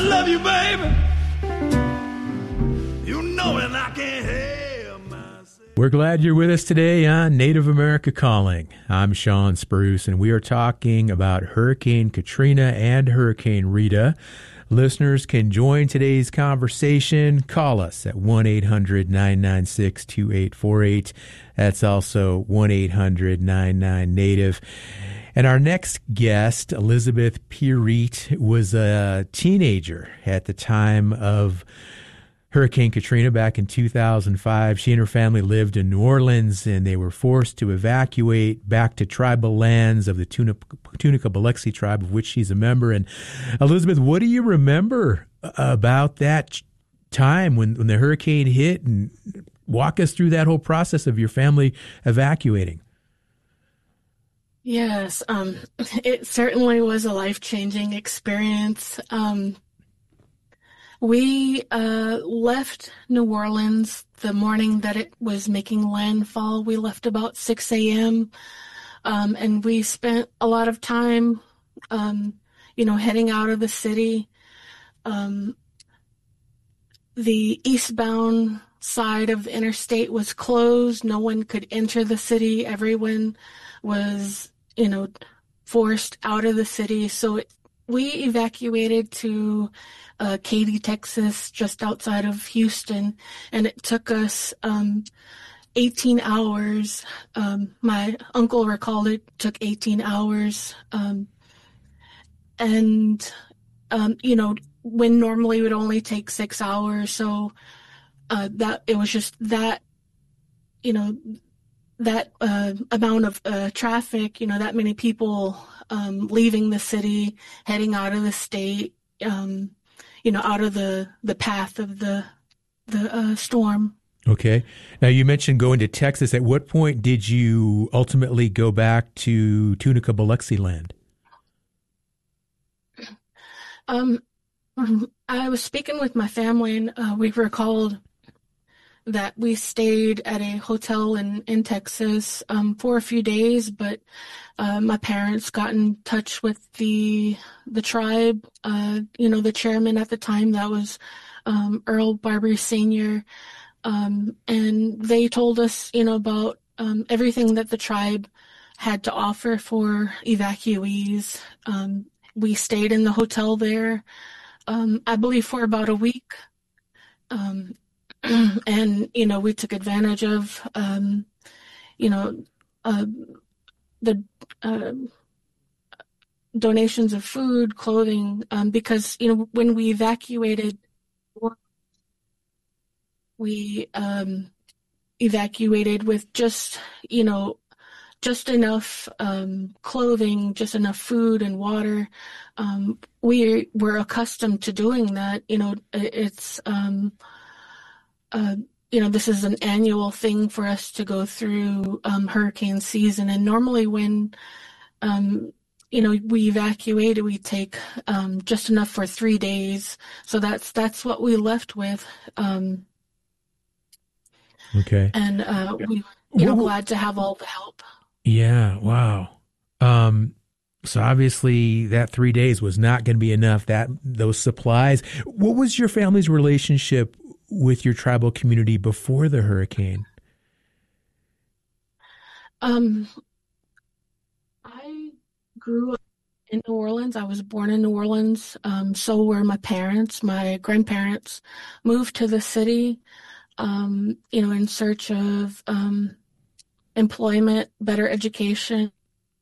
I love you, baby. You know it, I can't help myself. We're glad you're with us today on Native America Calling. I'm Sean Spruce, and we are talking about Hurricane Katrina and Hurricane Rita. Listeners can join today's conversation. Call us at 1-800-996-2848. That's also 1-800-99-NATIVE. And our next guest, Elizabeth Pierite, was a teenager at the time of Hurricane Katrina back in 2005. She and her family lived in New Orleans, and they were forced to evacuate back to tribal lands of the Tunica-Biloxi tribe, of which she's a member. And Elizabeth, what do you remember about that time when the hurricane hit? And walk us through that whole process of your family evacuating. Yes, it certainly was a life-changing experience. We left New Orleans the morning that it was making landfall. We left about 6 a.m., and we spent a lot of time, heading out of the city. The eastbound side of the interstate was closed. No one could enter the city. Everyone was, forced out of the city. So we evacuated to Katy, Texas, just outside of Houston, and it took us 18 hours. My uncle recalled it took 18 hours. When normally it would only take 6 hours. So that it was just that, that amount of traffic, that many people leaving the city, heading out of the state, out of the path of the storm. Okay. Now, you mentioned going to Texas. At what point did you ultimately go back to Tunica-Biloxi land? I was speaking with my family, and we recalled that we stayed at a hotel in Texas for a few days, but my parents got in touch with the tribe, the chairman at the time, that was Earl Barbary Sr., and they told us, about everything that the tribe had to offer for evacuees. We stayed in the hotel there, I believe, for about a week. And, we took advantage of, the donations of food, clothing, because, when we evacuated, we evacuated with just enough clothing, just enough food and water. We were accustomed to doing that. It's this is an annual thing for us to go through hurricane season. And normally when, we evacuated, we take just enough for 3 days. So that's what we left with. Okay. And we were glad to have all the help. Yeah. Wow. So obviously that 3 days was not going to be enough, those supplies. What was your family's relationship with your tribal community before the hurricane? I grew up in New Orleans. I was born in New Orleans. So were my parents. My grandparents moved to the city, in search of employment, better education.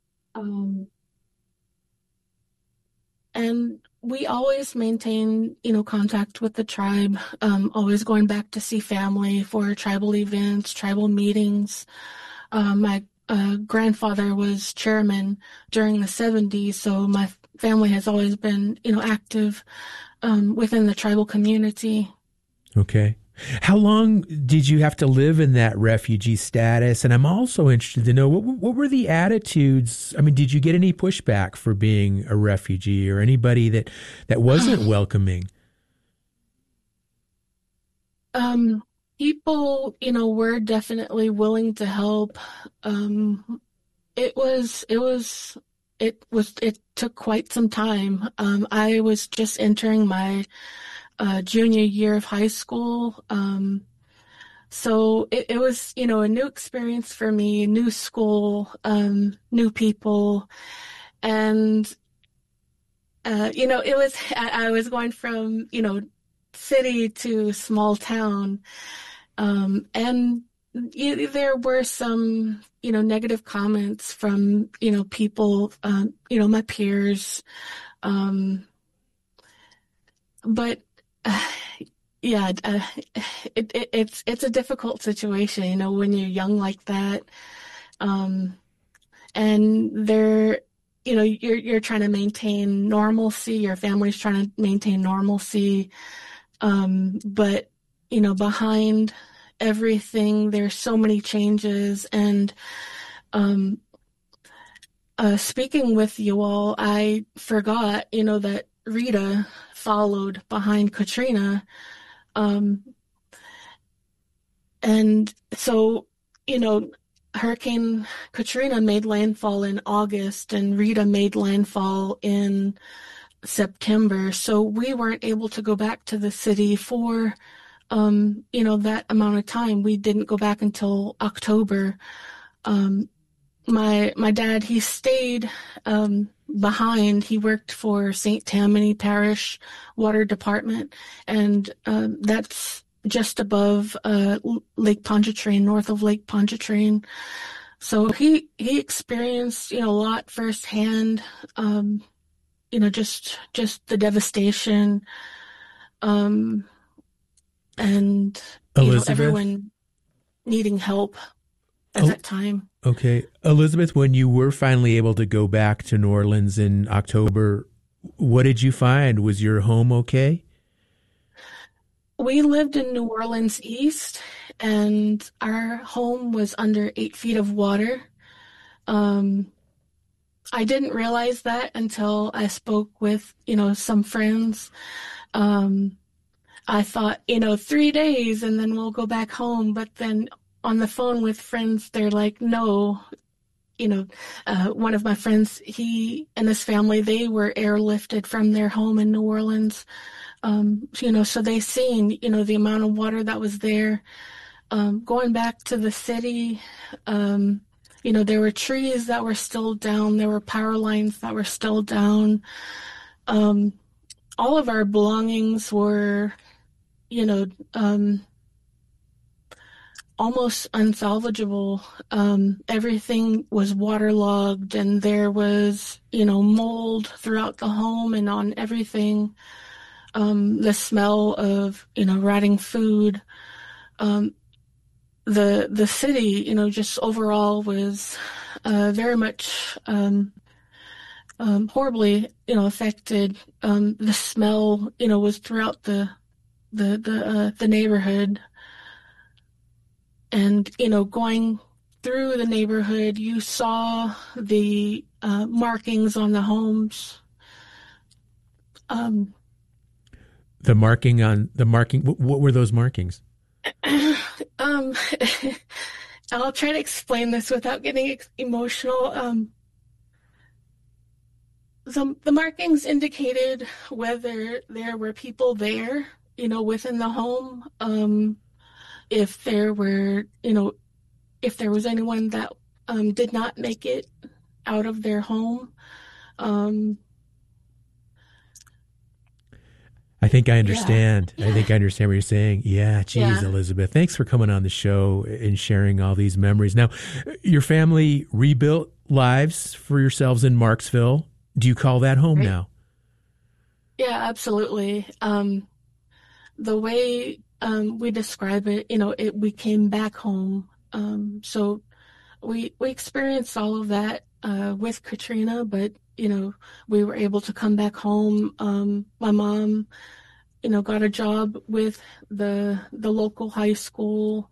And we always maintain, contact with the tribe, always going back to see family for tribal events, tribal meetings. My grandfather was chairman during the 70s, so my family has always been, active within the tribal community. Okay. How long did you have to live in that refugee status? And I'm also interested to know, what were the attitudes? I mean, did you get any pushback for being a refugee, or anybody that wasn't welcoming? People, were definitely willing to help. It was it took quite some time. I was just entering my junior year of high school. So it was, a new experience for me, new school, new people. And, I was going from, city to small town. And there were some, negative comments from, people, my peers. But yeah, it's a difficult situation, when you're young like that. And you're trying to maintain normalcy, your family's trying to maintain normalcy. But, behind everything, there's so many changes. And speaking with you all, I forgot, that Rita followed behind Katrina. And so, Hurricane Katrina made landfall in August and Rita made landfall in September. So we weren't able to go back to the city for, that amount of time. We didn't go back until October. My dad, he stayed behind. He worked for St. Tammany Parish Water Department, and that's just above Lake Pontchartrain, north of Lake Pontchartrain. So he experienced, a lot firsthand, just the devastation, and Elizabeth? Everyone needing help at that time. Okay. Elizabeth, when you were finally able to go back to New Orleans in October, what did you find? Was your home okay? We lived in New Orleans East, and our home was under 8 feet of water. I didn't realize that until I spoke with, some friends. I thought, 3 days and then we'll go back home. But then on the phone with friends, they're like, no. One of my friends, he and his family, they were airlifted from their home in New Orleans. So they seen, the amount of water that was there. Going back to the city, there were trees that were still down. There were power lines that were still down. All of our belongings were, almost unsalvageable. Everything was waterlogged, and there was, mold throughout the home and on everything. The smell of, rotting food. The city, just overall was very much horribly, affected. The smell, was throughout the neighborhood. And, going through the neighborhood, you saw the markings on the homes. The marking, what were those markings? I'll try to explain this without getting emotional. The markings indicated whether there were people there, within the home. If there were, if there was anyone that did not make it out of their home. I think I understand. Yeah. I think I understand what you're saying. Yeah, geez, Yeah. Elizabeth, thanks for coming on the show and sharing all these memories. Now, your family rebuilt lives for yourselves in Marksville. Do you call that home now? Yeah, absolutely. The way we describe it, we came back home. So we experienced all of that with Katrina, but we were able to come back home. My mom, got a job with the local high school.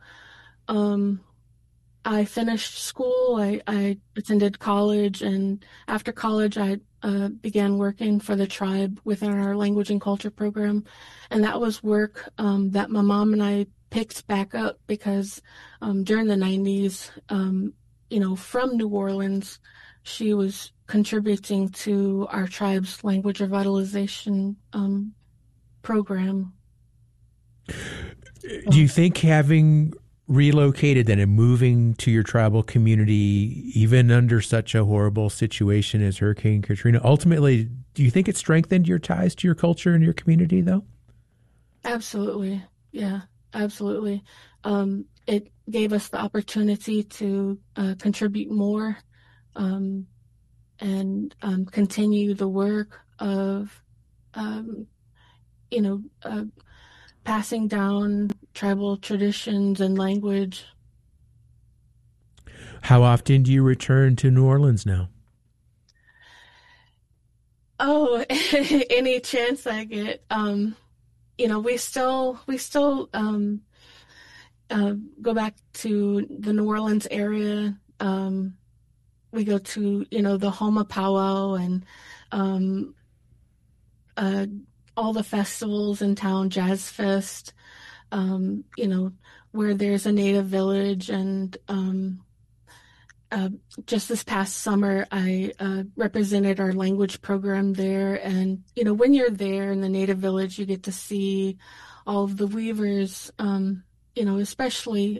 I finished school. I attended college, and after college, I began working for the tribe within our language and culture program, and that was work that my mom and I picked back up because during the 90s, from New Orleans, she was contributing to our tribe's language revitalization program. Do you think having relocated and moving to your tribal community, even under such a horrible situation as Hurricane Katrina, ultimately, do you think it strengthened your ties to your culture and your community, though? Absolutely. Yeah, absolutely. It gave us the opportunity to contribute more and continue the work of, you know, passing down tribal traditions and language. How often do you return to New Orleans now? Oh, any chance I get. We still go back to the New Orleans area. We go to, the Homa Powwow and all the festivals in town, Jazz Fest, where there's a native village. And just this past summer, I represented our language program there. And, when you're there in the native village, you get to see all of the weavers, especially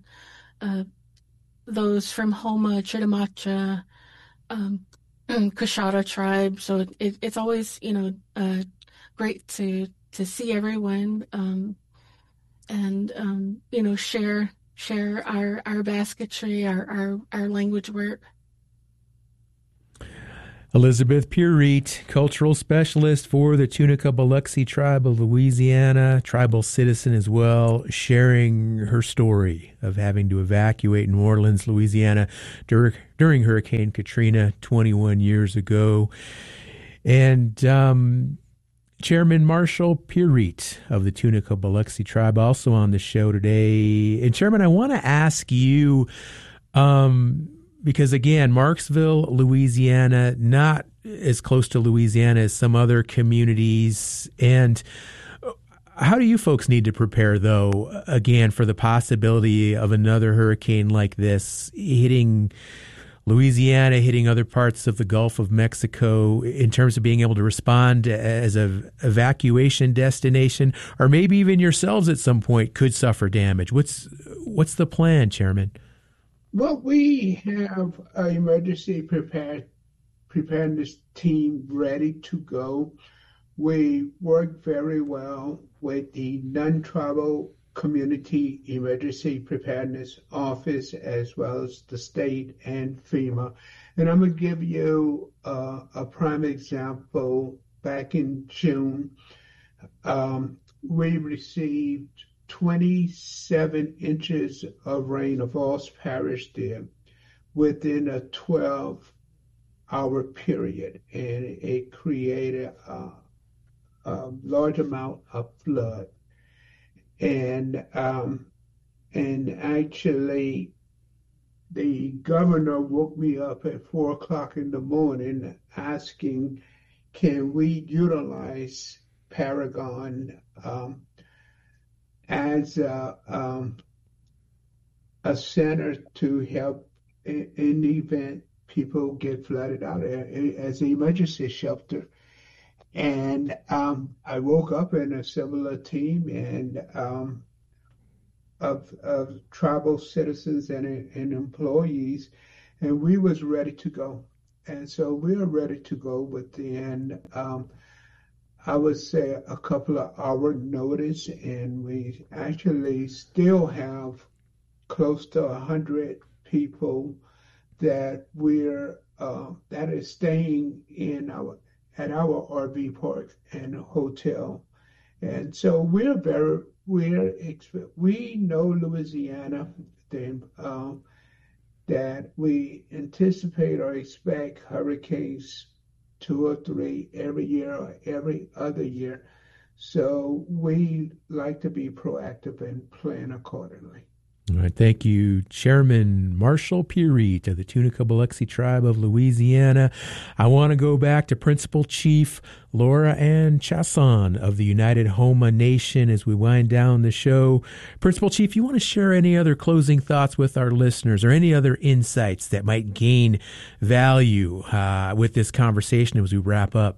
those from Homa, Chitimacha, Coshada tribe. So it's always, great to see everyone and share our basketry, our language work. Elizabeth Pierite, cultural specialist for the Tunica Biloxi tribe of Louisiana, tribal citizen as well, sharing her story of having to evacuate New Orleans, Louisiana during Hurricane Katrina 21 years ago. And Chairman Marshall Pierite of the Tunica Biloxi tribe also on the show today. And Chairman, I want to ask you, because again, Marksville, Louisiana, not as close to Louisiana as some other communities. And how do you folks need to prepare, though, again, for the possibility of another hurricane like this hitting Louisiana, hitting other parts of the Gulf of Mexico, in terms of being able to respond as an evacuation destination, or maybe even yourselves at some point could suffer damage? What's the plan, Chairman? Well, we have an emergency preparedness team ready to go. We work very well with the non-tribal community emergency preparedness office as well as the state and FEMA. And I'm going to give you a prime example. Back in June, we received 27 inches of rain of Falls Parish there within a 12-hour period, and it created a large amount of flood. And actually, the governor woke me up at 4 o'clock in the morning asking, can we utilize Paragon as a center to help in the event people get flooded out as an emergency shelter. And I woke up in a similar team and of tribal citizens and employees, and we was ready to go. And so we are ready to go within I would say a couple of hour notice, and we actually still have close to 100 people that that is staying at our RV park and hotel. And so we know Louisiana, that we anticipate or expect hurricanes 2 or 3 every year or every other year. So we like to be proactive and plan accordingly. All right, thank you, Chairman Marshall Pierite of the Tunica Biloxi Tribe of Louisiana. I want to go back to Principal Chief Laura Ann Chasson of the United Homa Nation as we wind down the show. Principal Chief, you want to share any other closing thoughts with our listeners or any other insights that might gain value with this conversation as we wrap up?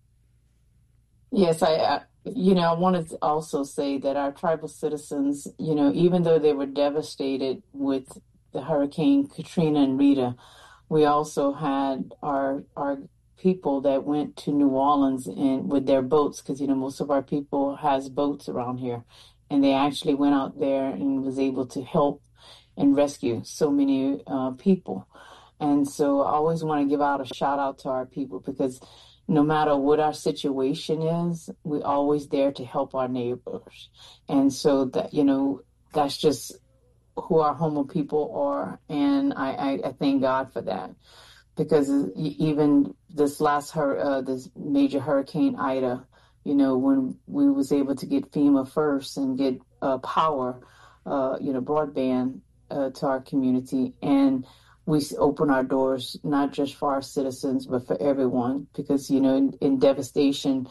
Yes, I wanted to also say that our tribal citizens, even though they were devastated with the Hurricane Katrina and Rita, we also had our people that went to New Orleans and with their boats, because, most of our people has boats around here, and they actually went out there and was able to help and rescue so many people. And so I always want to give out a shout out to our people, because no matter what our situation is, we're always there to help our neighbors. And so that, that's just who our Homa people are. And I thank God for that, because even this this major Hurricane Ida, when we was able to get FEMA first and get power, broadband to our community, and we open our doors not just for our citizens, but for everyone, because, in devastation,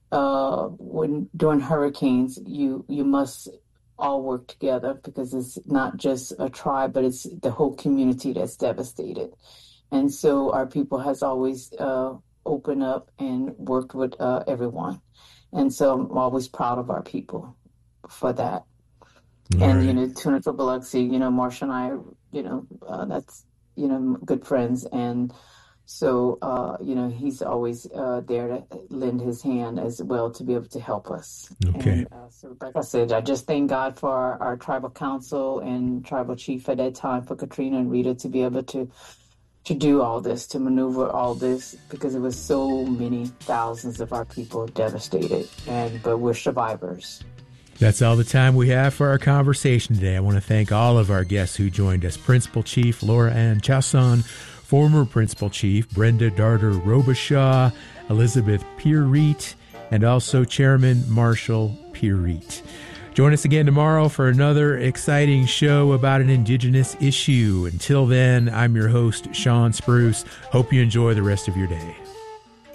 during hurricanes, you must all work together, because it's not just a tribe, but it's the whole community that's devastated. And so our people has always opened up and worked with everyone. And so I'm always proud of our people for that. All and, right. Tunica Biloxi, Marsha and I, that's, good friends. And so, he's always there to lend his hand as well to be able to help us. Okay. And, so like I said, I just thank God for our tribal council and tribal chief at that time for Katrina and Rita to be able to do all this, to maneuver all this, because it was so many thousands of our people devastated, but we're survivors. That's all the time we have for our conversation today. I want to thank all of our guests who joined us. Principal Chief Laura Ann Chasson, former Principal Chief Brenda Darter Robichaud, Elizabeth Pierite, and also Chairman Marshall Pierite. Join us again tomorrow for another exciting show about an Indigenous issue. Until then, I'm your host, Sean Spruce. Hope you enjoy the rest of your day.